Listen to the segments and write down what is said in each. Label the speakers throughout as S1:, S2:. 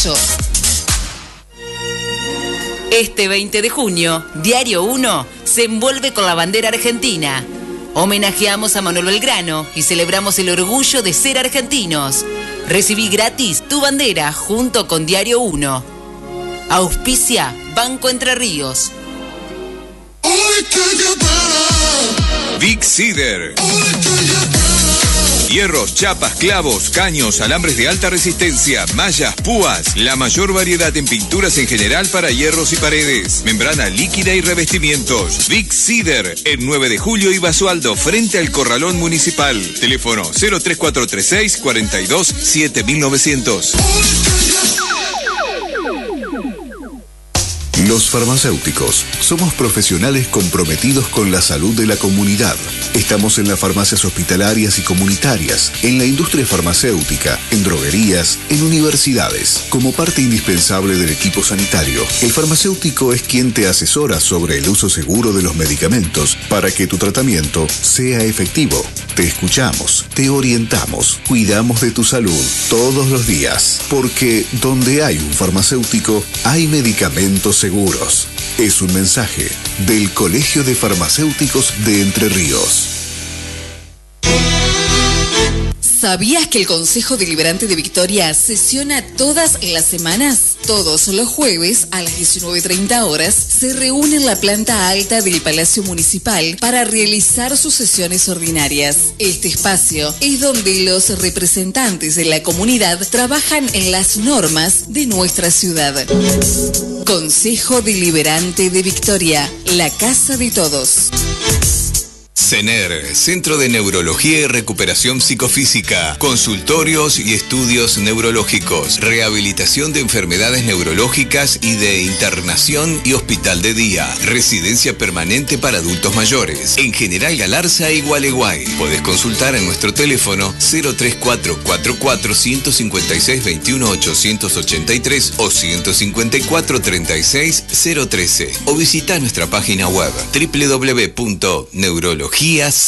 S1: Este 20 de junio, Diario 1 se envuelve con la bandera argentina. Homenajeamos a Manuel Belgrano y celebramos el orgullo de ser argentinos. Recibí gratis tu bandera junto con Diario 1. Auspicia Banco Entre Ríos.
S2: Big Cider. Hierros, chapas, clavos, caños, alambres de alta resistencia, mallas, púas. La mayor variedad en pinturas en general para hierros y paredes. Membrana líquida y revestimientos. Big Cider, en 9 de julio y Basualdo, frente al Corralón Municipal. Teléfono 03436 42 7900.
S3: Los farmacéuticos somos profesionales comprometidos con la salud de la comunidad. Estamos en las farmacias hospitalarias y comunitarias, en la industria farmacéutica, en droguerías, en universidades. Como parte indispensable del equipo sanitario, el farmacéutico es quien te asesora sobre el uso seguro de los medicamentos para que tu tratamiento sea efectivo. Te escuchamos, te orientamos, cuidamos de tu salud todos los días, porque donde hay un farmacéutico, hay medicamentos seguros. Es un mensaje del Colegio de Farmacéuticos de Entre Ríos.
S4: ¿Sabías que el Consejo Deliberante de Victoria sesiona todas las semanas? Todos los jueves a las 19:30 horas se reúne en la planta alta del Palacio Municipal para realizar sus sesiones ordinarias. Este espacio es donde los representantes de la comunidad trabajan en las normas de nuestra ciudad. Consejo Deliberante de Victoria, la casa de todos.
S2: CENER, Centro de Neurología y Recuperación Psicofísica, consultorios y estudios neurológicos, rehabilitación de enfermedades neurológicas y de internación y hospital de día, residencia permanente para adultos mayores, en General Galarza y Gualeguay. Podés consultar en nuestro teléfono 03444 156 21 883 o 154 36 013 o visita nuestra página web www.neurologiacener.com.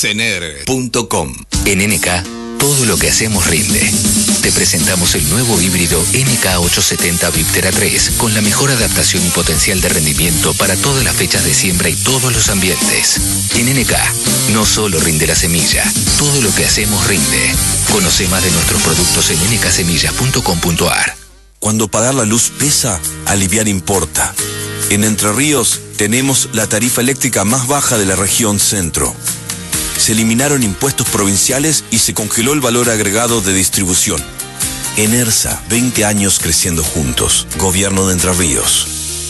S5: En NK, todo lo que hacemos rinde. Te presentamos el nuevo híbrido NK870 Viptera 3 con la mejor adaptación y potencial de rendimiento para todas las fechas de siembra y todos los ambientes. En NK, no solo rinde la semilla, todo lo que hacemos rinde. Conoce más de nuestros productos en nksemillas.com.ar.
S6: Cuando pagar la luz pesa, aliviar importa. En Entre Ríos tenemos la tarifa eléctrica más baja de la región centro. Se eliminaron impuestos provinciales y se congeló el valor agregado de distribución. ENERSA, 20 años creciendo juntos. Gobierno de Entre Ríos.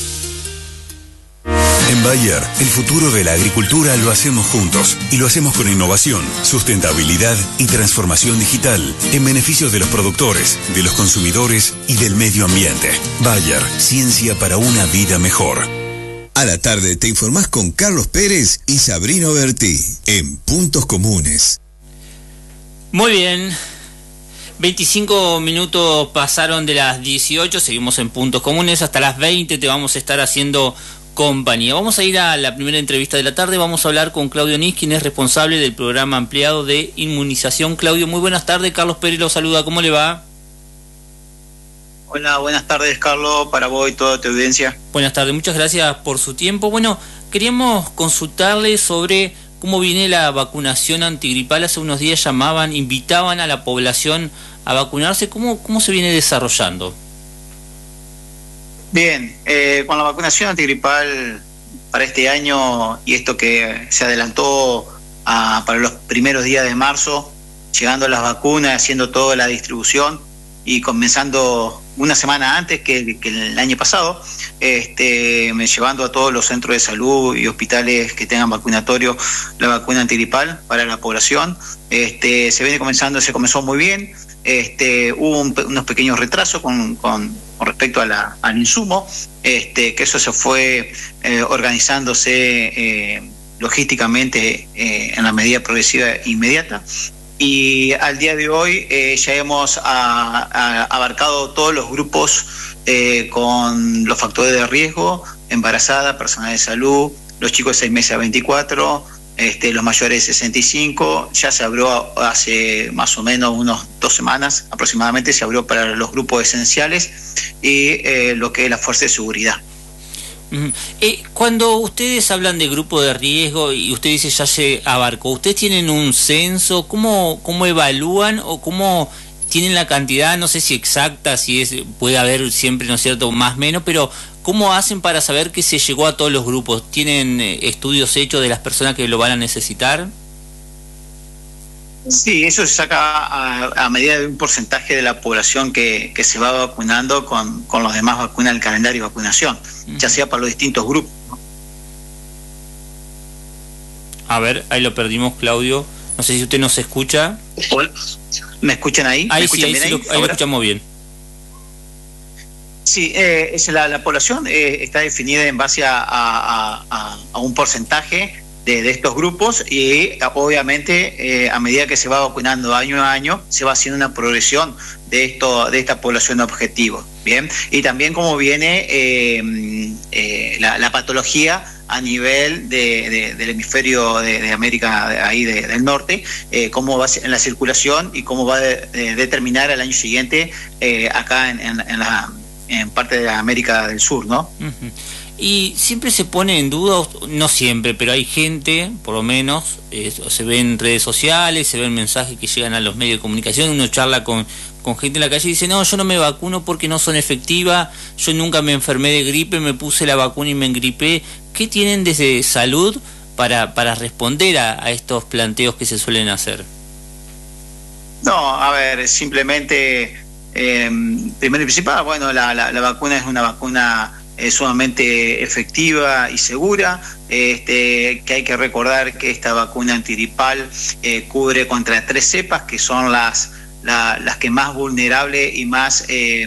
S7: En Bayer, el futuro de la agricultura lo hacemos juntos y lo hacemos con innovación, sustentabilidad y transformación digital en beneficio de los productores, de los consumidores y del medio ambiente. Bayer, ciencia para una vida mejor.
S8: A la tarde te informás con Carlos Pérez y Sabrina Bertí en Puntos Comunes.
S9: Muy bien. 25 minutos pasaron de las 18, seguimos en Puntos Comunes. Hasta las 20 te vamos a estar haciendo compañía. Vamos a ir a la primera entrevista de la tarde. Vamos a hablar con Claudio Nis, quien es responsable del programa ampliado de inmunización. Claudio, muy buenas tardes. Carlos Pérez lo saluda. ¿Cómo le va?
S10: Hola, buenas tardes, Carlos, para vos y toda tu audiencia.
S9: Buenas tardes, muchas gracias por su tiempo. Bueno, queríamos consultarle sobre cómo viene la vacunación antigripal. Hace unos días invitaban a la población a vacunarse. ¿Cómo se viene desarrollando?
S10: Bien, con la vacunación antigripal para este año y esto que se adelantó para los primeros días de marzo, llegando las vacunas, haciendo toda la distribución y comenzando una semana antes que el año pasado, llevando a todos los centros de salud y hospitales que tengan vacunatorio la vacuna antigripal para la población. Se comenzó muy bien. Hubo unos pequeños retrasos con respecto al insumo, que eso se fue organizándose logísticamente en la medida progresiva e inmediata. Y al día de hoy ya hemos abarcado todos los grupos con los factores de riesgo: embarazada, personal de salud, los chicos de 6 meses a 24, los mayores de 65, ya se abrió hace más o menos unos 2 semanas aproximadamente, se abrió para los grupos esenciales y lo que es la fuerza de seguridad.
S9: Cuando ustedes hablan de grupo de riesgo y usted dice ya se abarcó, ¿ustedes tienen un censo? ¿Cómo evalúan o cómo tienen la cantidad? No sé si exacta, puede haber siempre, ¿no es cierto?, más o menos, pero ¿cómo hacen para saber que se llegó a todos los grupos? ¿Tienen estudios hechos de las personas que lo van a necesitar?
S10: Sí, eso se saca a medida de un porcentaje de la población que se va vacunando con los demás vacunas del calendario de vacunación, ya sea para los distintos grupos.
S9: A ver, ahí lo perdimos, Claudio. No sé si usted nos escucha.
S10: ¿Me escuchan ahí?
S9: Ahí sí, ahí lo escuchamos bien.
S10: Sí, la población está definida en base a un porcentaje de estos grupos y obviamente a medida que se va vacunando año a año se va haciendo una progresión de esta población objetivo, bien, y también cómo viene la patología a nivel del hemisferio de América ahí del norte, cómo va en la circulación y cómo va a determinar al año siguiente acá en parte de América del Sur, ¿no?
S9: Uh-huh. Y siempre se pone en duda, no siempre, pero hay gente, por lo menos, se ve en redes sociales, se ven mensajes que llegan a los medios de comunicación, uno charla con gente en la calle y dice, no, yo no me vacuno porque no son efectivas, yo nunca me enfermé de gripe, me puse la vacuna y me engripé. ¿Qué tienen desde salud para responder a estos planteos que se suelen hacer?
S10: No, a ver, simplemente, primero y principal, bueno, la vacuna es una vacuna sumamente efectiva y segura, que hay que recordar que esta vacuna antigripal cubre contra 3 cepas que son las que más vulnerables y más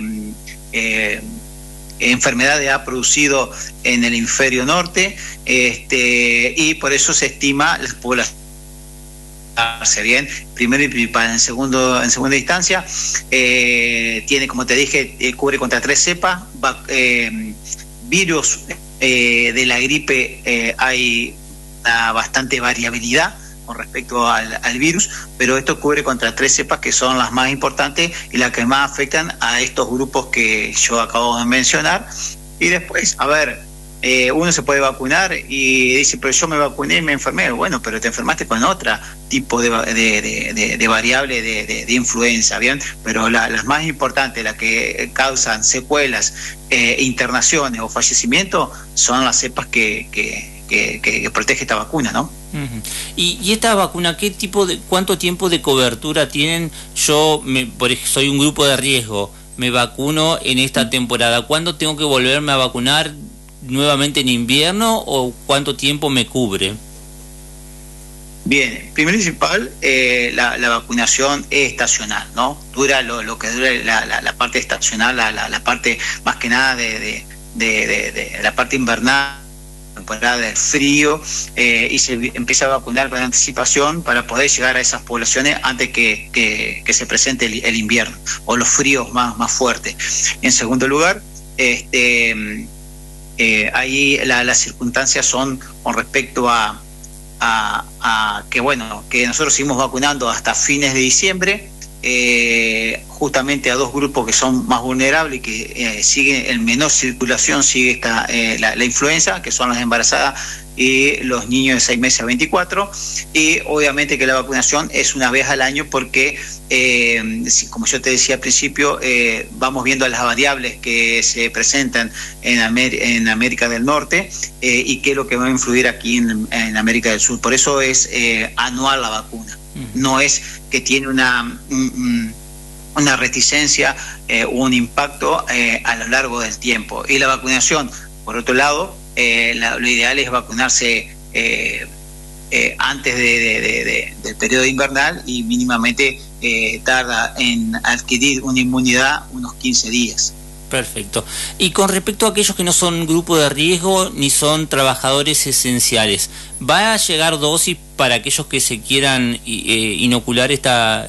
S10: enfermedades ha producido en el hemisferio norte, y por eso se estima la población bien, primero y principal. En segunda instancia, tiene, como te dije, cubre contra 3 cepas, virus de la gripe, hay una bastante variabilidad con respecto al virus, pero esto cubre contra 3 cepas que son las más importantes y las que más afectan a estos grupos que yo acabo de mencionar. Y después, a ver, uno se puede vacunar y dice, pero yo me vacuné y me enfermé. Bueno, pero te enfermaste con otro tipo de variable de influenza, ¿bien? Pero las más importantes, las que causan secuelas, internaciones o fallecimiento, son las cepas que protege esta vacuna, ¿no?
S9: Uh-huh. ¿Y esta vacuna cuánto tiempo de cobertura tienen? Yo soy un grupo de riesgo, me vacuno en esta temporada. ¿Cuándo tengo que volverme a vacunar? ¿Nuevamente en invierno o cuánto tiempo me cubre?
S10: Bien, primero y principal, la vacunación es estacional, ¿no? Dura lo que dura la parte estacional, la parte más que nada de la parte invernal, temporada de frío, y se empieza a vacunar con anticipación para poder llegar a esas poblaciones antes que se presente el invierno o los fríos más fuertes. En segundo lugar, ahí las circunstancias son con respecto a que nosotros seguimos vacunando hasta fines de diciembre, justamente a 2 grupos que son más vulnerables y que siguen en menor circulación, sigue la influenza, que son las embarazadas y los niños de 6 meses a 24, y obviamente que la vacunación es una vez al año porque, como yo te decía al principio, vamos viendo las variables que se presentan en América del Norte y qué es lo que va a influir aquí en América del Sur. Por eso es anual la vacuna, no es que tiene una reticencia o un impacto a lo largo del tiempo. Y la vacunación, por otro lado, lo ideal es vacunarse antes del periodo invernal y mínimamente tarda en adquirir una inmunidad unos 15 días.
S9: Perfecto. Y con respecto a aquellos que no son grupo de riesgo ni son trabajadores esenciales, ¿va a llegar dosis para aquellos que se quieran inocular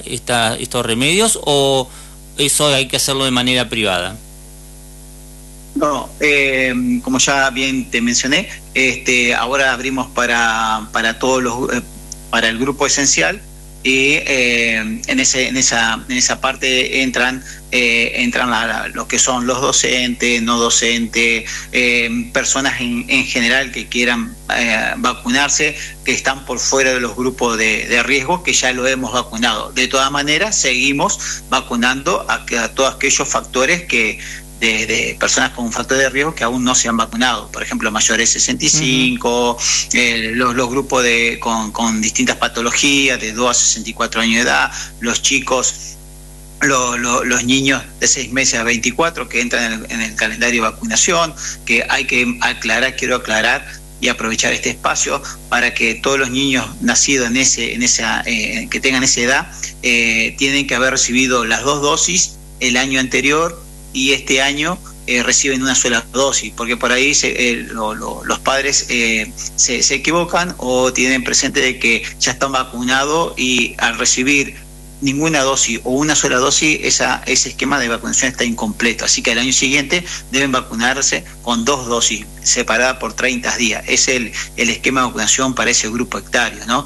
S9: estos remedios o eso hay que hacerlo de manera privada?
S10: No, como ya bien te mencioné, ahora abrimos para todos los para el grupo esencial y en esa parte entran lo que son los docentes, no docentes, personas en general que quieran vacunarse, que están por fuera de los grupos de riesgo, que ya lo hemos vacunado. De todas maneras, seguimos vacunando a todos aquellos factores de personas con un factor de riesgo que aún no se han vacunado, por ejemplo mayores de 65, los grupos con distintas patologías de 2 a 64 años de edad, los chicos, los niños de 6 meses a 24 que entran en el calendario de vacunación, que hay que quiero aclarar y aprovechar este espacio para que todos los niños nacidos que tengan esa edad tienen que haber recibido las 2 dosis el año anterior, y este año reciben una sola dosis, porque por ahí los padres se equivocan o tienen presente de que ya están vacunados y al recibir ninguna dosis o una sola dosis, ese esquema de vacunación está incompleto. Así que al año siguiente deben vacunarse con 2 dosis separadas por 30 días. Es el esquema de vacunación para ese grupo etario, ¿no?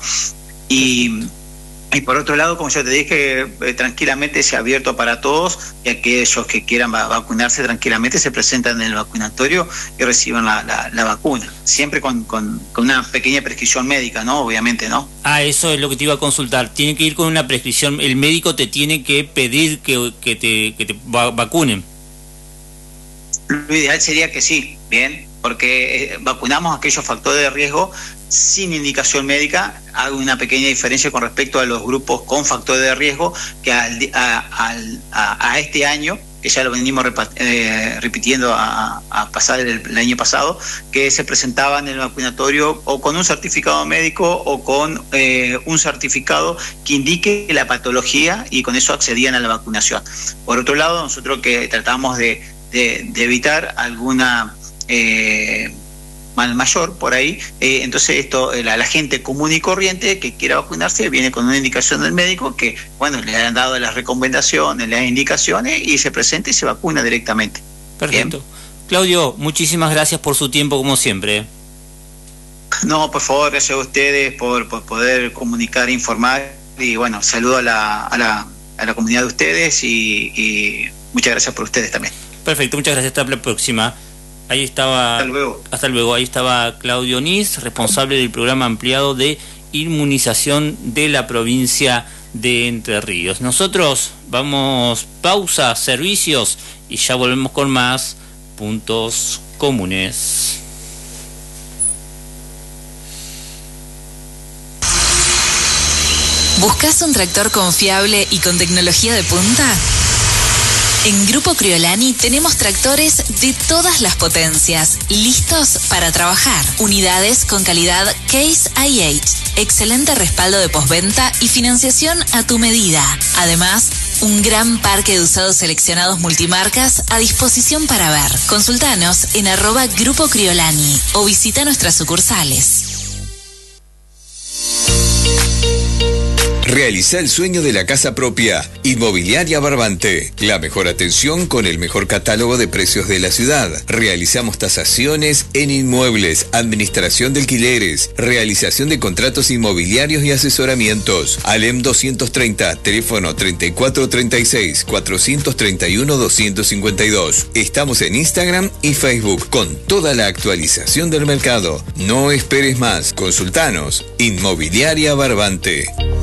S10: Y por otro lado, como yo te dije, tranquilamente se ha abierto para todos, y aquellos que quieran vacunarse tranquilamente se presentan en el vacunatorio y reciban la vacuna, siempre con una pequeña prescripción médica, ¿no? Obviamente, ¿no?
S9: Eso es lo que te iba a consultar. Tiene que ir con una prescripción, el médico te tiene que pedir que te vacunen.
S10: Lo ideal sería que sí, bien, porque vacunamos aquellos factores de riesgo sin indicación médica. Hago una pequeña diferencia con respecto a los grupos con factores de riesgo, que a este año, que ya lo venimos repitiendo a pasar el año pasado, que se presentaban en el vacunatorio o con un certificado médico o con un certificado que indique la patología, y con eso accedían a la vacunación. Por otro lado, nosotros que tratamos de evitar alguna mal mayor por ahí, entonces la gente común y corriente que quiera vacunarse viene con una indicación del médico, que bueno, le han dado las recomendaciones, las indicaciones, y se presenta y se vacuna directamente.
S9: Perfecto.
S10: Bien.
S9: Claudio, muchísimas gracias por su tiempo como siempre.
S10: No, por favor, gracias a ustedes por poder comunicar, informar, y bueno, saludo a la comunidad de ustedes y muchas gracias por ustedes también.
S9: Perfecto, muchas gracias, hasta la próxima. Ahí estaba. Hasta luego. Ahí estaba Claudio Nis, responsable del programa ampliado de inmunización de la provincia de Entre Ríos. Nosotros vamos pausa, servicios, y ya volvemos con más puntos comunes.
S4: ¿Buscas un tractor confiable y con tecnología de punta? En Grupo Criolani tenemos tractores de todas las potencias, listos para trabajar. Unidades con calidad Case IH, excelente respaldo de postventa y financiación a tu medida. Además, un gran parque de usados seleccionados multimarcas a disposición para ver. Consultanos en @Grupo Criolani o visita nuestras sucursales.
S2: Realiza el sueño de la casa propia. Inmobiliaria Barbante. La mejor atención con el mejor catálogo de precios de la ciudad. Realizamos tasaciones en inmuebles, administración de alquileres, realización de contratos inmobiliarios y asesoramientos. Alem 230, teléfono 3436-431-252. Estamos en Instagram y Facebook con toda la actualización del mercado. No esperes más. Consultanos. Inmobiliaria Barbante.